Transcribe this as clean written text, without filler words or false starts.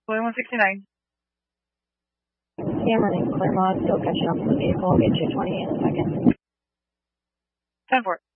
Boeing 169. Cameron and Claremont, still catching up to the vehicle. I'll get you 20 in a second. 10-4.